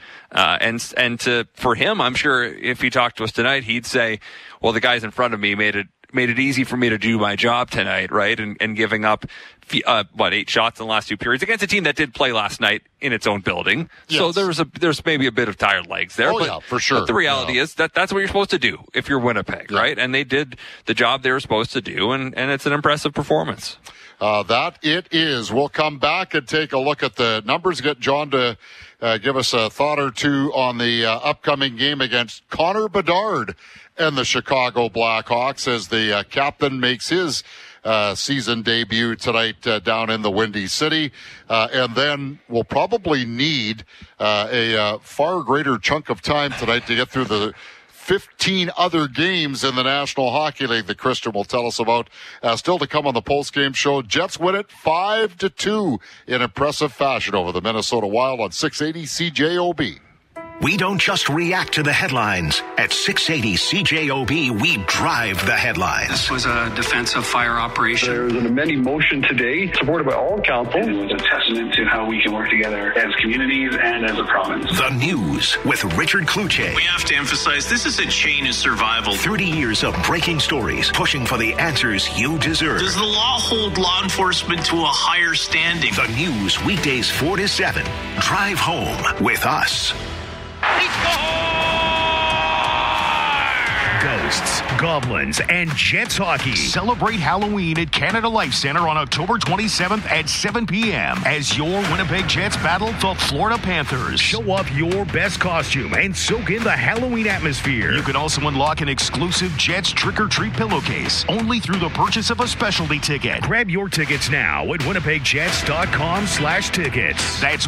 for him, I'm sure if he talked to us tonight, he'd say, well, the guys in front of me made it easy for me to do my job tonight, right? And giving up 8 shots in the last 2 periods against a team that did play last night in its own building. Yes. So there's maybe a bit of tired legs there. Yeah, for sure. But the reality is that's what you're supposed to do if you're Winnipeg, right? And they did the job they were supposed to do, and it's an impressive performance. That it is. We'll come back and take a look at the numbers. Get John to give us a thought or two on the upcoming game against Connor Bedard and the Chicago Blackhawks as the captain makes his season debut tonight down in the Windy City. And then we'll probably need a far greater chunk of time tonight to get through the 15 other games in the National Hockey League that Christian will tell us about. Still to come on the post-game show. Jets win it 5-2 in impressive fashion over the Minnesota Wild on 680 CJOB. We don't just react to the headlines. At 680 CJOB, we drive the headlines. This was a defensive fire operation. There was an amending motion today, supported by all council. It was a testament to how we can work together as communities and as a province. The News with Richard Kluche. We have to emphasize this is a chain of survival. 30 years of breaking stories, pushing for the answers you deserve. Does the law hold law enforcement to a higher standing? The News, weekdays 4 to 7. Drive home with us. He scores! Ghosts, Goblins, and Jets hockey. Celebrate Halloween at Canada Life Center on October 27th at 7 p.m. as your Winnipeg Jets battle the Florida Panthers. Show off your best costume and soak in the Halloween atmosphere. You can also unlock an exclusive Jets trick-or-treat pillowcase only through the purchase of a specialty ticket. Grab your tickets now at winnipegjets.com/tickets. That's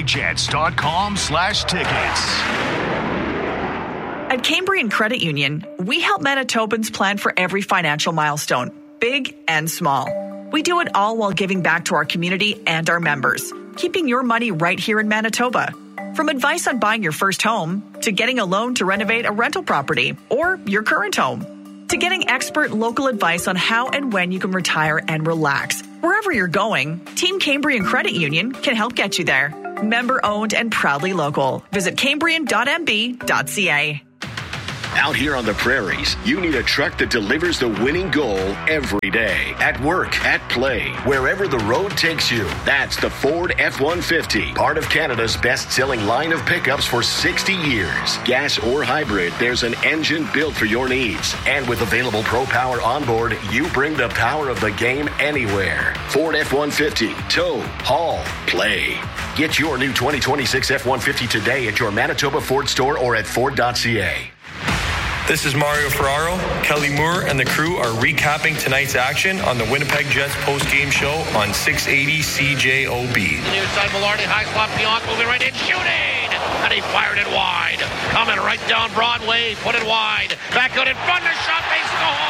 winnipegjets.com/tickets. At Cambrian Credit Union, we help Manitobans plan for every financial milestone, big and small. We do it all while giving back to our community and our members, keeping your money right here in Manitoba. From advice on buying your first home, to getting a loan to renovate a rental property or your current home, to getting expert local advice on how and when you can retire and relax. Wherever you're going, Team Cambrian Credit Union can help get you there. Member owned and proudly local. Visit cambrian.mb.ca. Out here on the prairies, you need a truck that delivers the winning goal every day. At work, at play, wherever the road takes you. That's the Ford F-150, part of Canada's best-selling line of pickups for 60 years. Gas or hybrid, there's an engine built for your needs. And with available Pro Power onboard, you bring the power of the game anywhere. Ford F-150, tow, haul, play. Get your new 2026 F-150 today at your Manitoba Ford store or at Ford.ca. This is Mario Ferraro. Kelly Moore and the crew are recapping tonight's action on the Winnipeg Jets post-game show on 680 CJOB. Near side, Millardy, high slot, Pionk moving right in, shooting! And he fired it wide. Coming right down Broadway, put it wide. Back out in front, the shot, they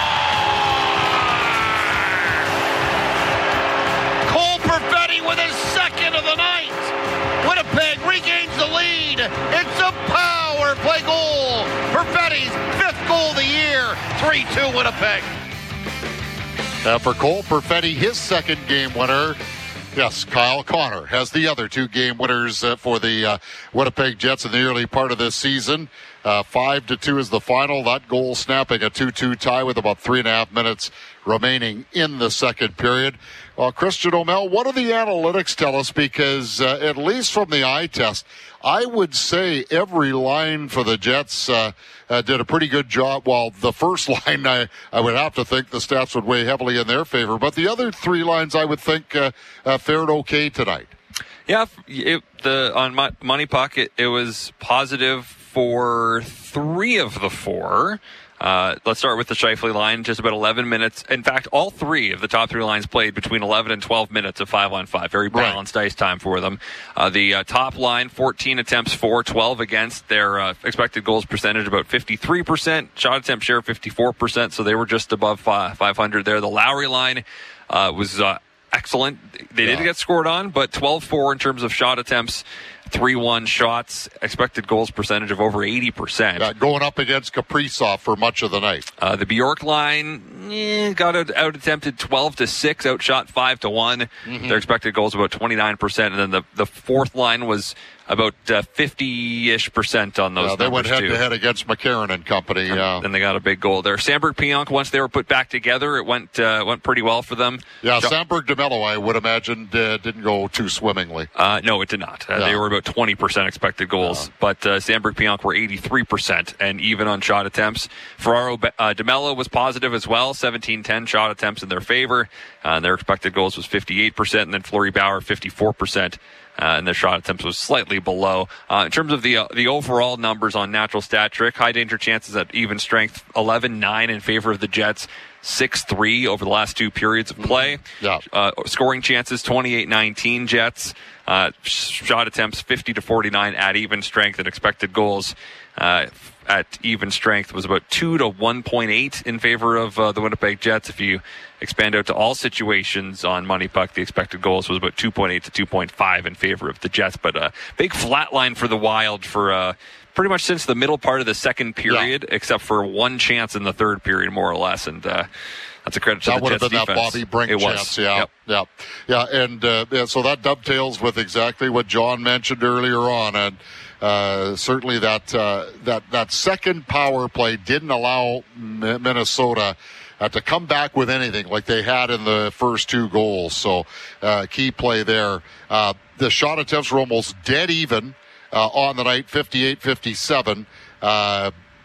score! Cole Perfetti with his second of the night. Winnipeg regains the lead. It's a power play goal. Perfetti's fifth goal of the year. 3-2 Winnipeg. For Cole Perfetti, his second game winner. Yes, Kyle Connor has the other two game winners for the Winnipeg Jets in the early part of this season. 5-2 is the final. That goal snapping a 2-2 tie with about 3.5 minutes remaining in the second period. Well, Christian O'Mell, what do the analytics tell us? Because at least from the eye test, I would say every line for the Jets did a pretty good job. While the first line, I would have to think the stats would weigh heavily in their favor. But the other three lines, I would think, fared okay tonight. Yeah, on Money Pocket, it was positive for 3 of the 4. Let's start with the Scheifele line, just about 11 minutes. In fact, all 3 of the top 3 lines played between 11 and 12 minutes of 5-on-5. Very balanced ice time for them. The top line, 14 attempts for, 12 against. Their expected goals percentage about 53%. Shot attempt share 54%, so they were just above 500 there. The Lowry line was excellent. They did get scored on, but 12-4 in terms of shot attempts. 3-1 shots, expected goals percentage of over 80%. Going up against Kaprizov for much of the night. The Bjork line got out attempted 12-6, outshot 5-1. Their expected goals about 29%, and then the fourth line was about 50-ish% on those numbers, they went head-to-head against McCarron and company. And they got a big goal there. Sandberg Pionk, once they were put back together, it went pretty well for them. Yeah, Sandberg DeMello, I would imagine, didn't go too swimmingly. No, it did not. They were about 20% expected goals, but Sandberg Pionk were 83%, and even on shot attempts. Ferraro DeMello was positive as well, 17-10 shot attempts in their favor. Their expected goals was 58%, and then Fleury Bauer 54%. And their shot attempts was slightly below. In terms of the overall numbers on natural stat trick, high danger chances at even strength, 11-9 in favor of the Jets, 6-3 over the last 2 periods of play. Scoring chances, 28-19 Jets. Shot attempts, 50-49 at even strength, and expected goals at even strength was about 2 to 1.8 in favor of the Winnipeg Jets. If you expand out to all situations on Money Puck, the expected goals was about 2.8 to 2.5 in favor of the Jets. But a big flat line for the Wild for pretty much since the middle part of the second period, except for one chance in the third period, more or less. And that's a credit to the Jets defense. That would have been that Bobby Brink chance, and so that dovetails with exactly what John mentioned earlier on, and certainly that second power play didn't allow Minnesota to come back with anything like they had in the first 2 goals. So key play there. The shot attempts were almost dead even on the night, 58-57.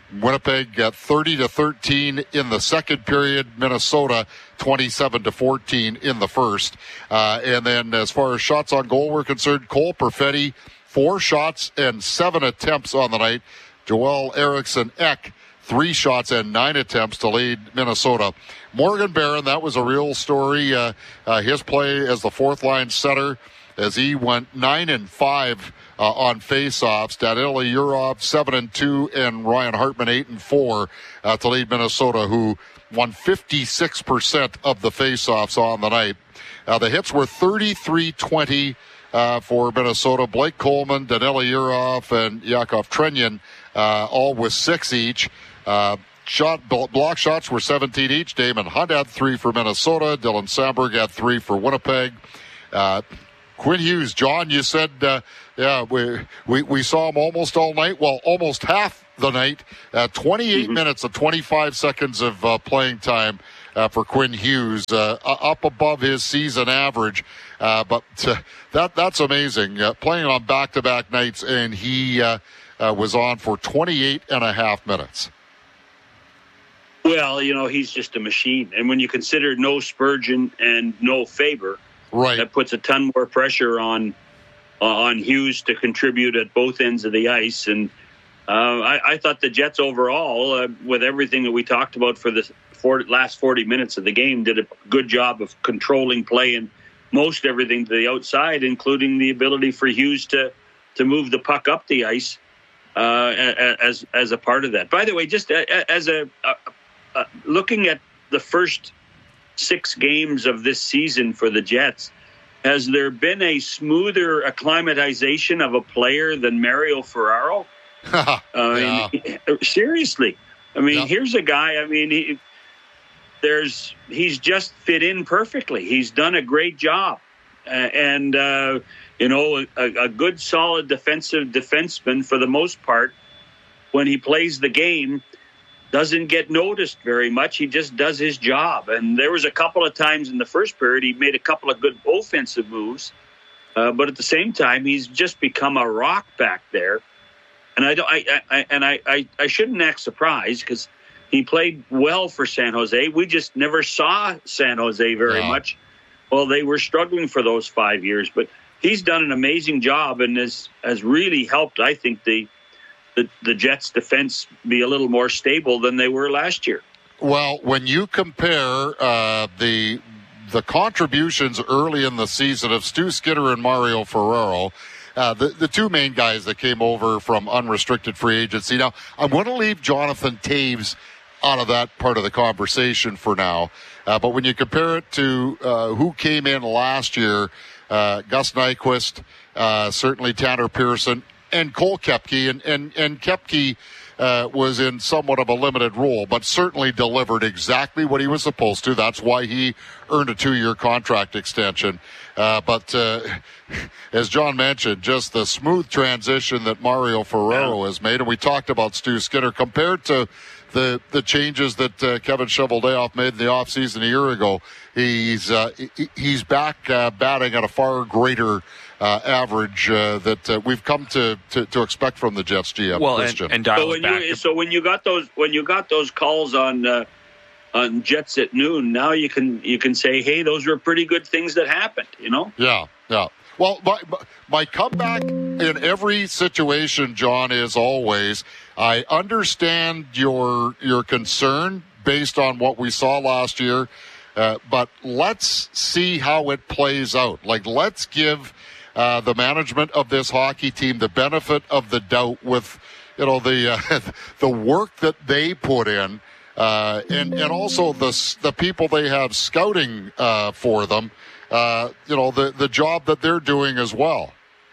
Winnipeg 30-13 in the second period. Minnesota 27-14 in the first. And then as far as shots on goal were concerned, Cole Perfetti, 4 shots and 7 attempts on the night. Joel Eriksson Ek, 3 shots and 9 attempts to lead Minnesota. Morgan Barron, that was a real story. His play as the fourth-line center, as he went 9-5 on face-offs. Danila Yurov 7-2, and Ryan Hartman 8-4 to lead Minnesota, who won 56% of the face-offs on the night. The hits were 33-20 for Minnesota. Blake Coleman, Danila Yurov, and Yakov Trenyan all with 6 each. Block shots were 17 each. Damon Hunt had 3 for Minnesota. Dylan Samberg had 3 for Winnipeg. Quinn Hughes, John, you said, we saw him almost all night. Well, almost half the night. 28 minutes and 25 seconds of playing time for Quinn Hughes, up above his season average. But that's amazing. Playing on back-to-back nights, and he was on for 28 and a half minutes. Well, he's just a machine. And when you consider no Spurgeon and no Faber, right, that puts a ton more pressure on Hughes to contribute at both ends of the ice. And I thought the Jets overall, with everything that we talked about for the last 40 minutes of the game, did a good job of controlling play and most everything to the outside, including the ability for Hughes to move the puck up the ice as a part of that. By the way, just as looking at the first 6 games of this season for the Jets, has there been a smoother acclimatization of a player than Mario Ferraro? Seriously. Here's a guy, he's just fit in perfectly. He's done a great job. And a good, solid defenseman for the most part, when he plays the game, doesn't get noticed very much. He just does his job. And there was a couple of times in the first period he made a couple of good offensive moves. But at the same time, he's just become a rock back there. And I shouldn't act surprised because he played well for San Jose. We just never saw San Jose very much. Well, they were struggling for those 5 years. But he's done an amazing job and has really helped, I think, the Jets' defense be a little more stable than they were last year. Well, when you compare the contributions early in the season of Stu Skinner and Mario Ferraro, the 2 main guys that came over from unrestricted free agency. Now, I'm going to leave Jonathan Toews out of that part of the conversation for now. But when you compare it to who came in last year, Gus Nyquist, certainly Tanner Pearson, and Cole Koepke, and Koepke was in somewhat of a limited role, but certainly delivered exactly what he was supposed to. That's why he earned a 2-year contract extension. But as John mentioned, just the smooth transition that Mario Ferraro has made, and we talked about Stu Skinner, compared to the changes that Kevin Cheveldayoff made in the offseason a year ago, he's back batting at a far greater average that we've come to expect from the Jets GM. Well, Christian. and dial it back. So when you got those calls on Jets at noon, now you can say, hey, those were pretty good things that happened. Yeah. Well, my comeback in every situation, John, is always, I understand your concern based on what we saw last year, but let's see how it plays out. Let's give the management of this hockey team the benefit of the doubt with, the work that they put in, and also the people they have scouting for them. The job that they're doing as well.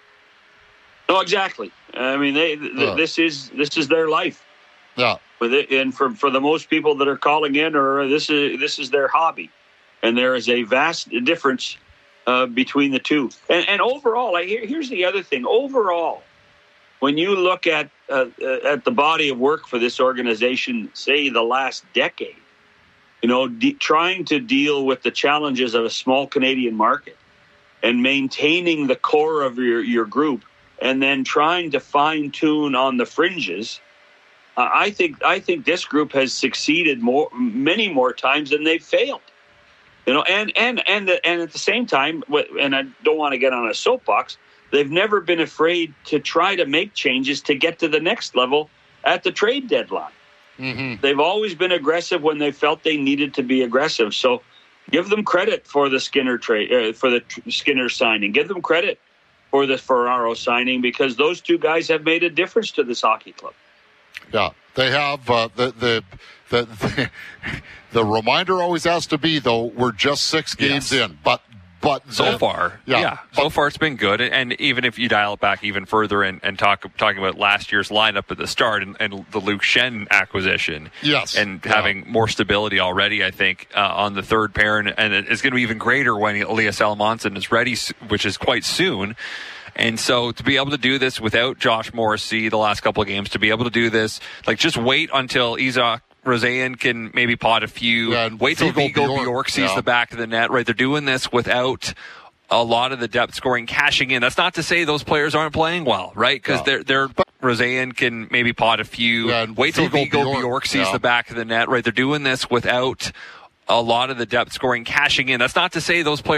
No, exactly. This is their life. Yeah. And for the most people that are calling in, or this is their hobby, and there is a vast difference between the two. And overall, here's the other thing. Overall, when you look at the body of work for this organization, say the last decade, trying to deal with the challenges of a small Canadian market and maintaining the core of your group, and then trying to fine tune on the fringes, I think this group has succeeded many more times than they've failed. And at the same time, and I don't want to get on a soapbox, they've never been afraid to try to make changes to get to the next level at the trade deadline. Mm-hmm. They've always been aggressive when they felt they needed to be aggressive. So give them credit for the Skinner trade, for the Skinner signing. Give them credit for the Ferraro signing, because those two guys have made a difference to this hockey club. Yeah, they have. The reminder always has to be, though, we're just 6 games in, but so far, so far it's been good. And even if you dial it back even further and talking about last year's lineup at the start and the Luke Schenn acquisition, having more stability already, I think, on the third pair, and it's going to be even greater when Elias Salomonsson is ready, which is quite soon. And so to be able to do this without Josh Morrissey the last couple of games, to be able to do this, like, just wait until Isaac Rosean can maybe pot a few. Wait till Vigo Bjork sees the back of the net, right? They're doing this without a lot of the depth scoring cashing in. That's not to say those players aren't playing well, right? Because they're Rosean can maybe pot a few. Wait till Vigo Bjork sees the back of the net, right? They're doing this without a lot of the depth scoring cashing in. That's not to say those players